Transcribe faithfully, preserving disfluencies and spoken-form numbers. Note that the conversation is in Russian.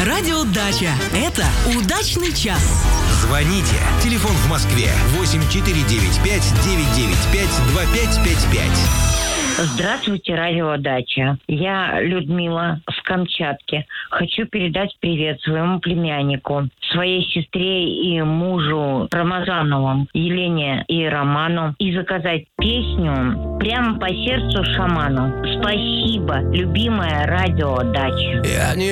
Радио Дача. Это удачный час. Звоните. Телефон в Москве восемь четыре девять пять девять девять пять два пять пять пять. Здравствуйте, радио Дача. Я Людмила с Камчатки. Хочу передать привет своему племяннику, своей сестре и мужу Рамазановым, Елене и Роману, и заказать песню «Прямо по сердцу шаману». Спасибо, любимая радио Дача. Я не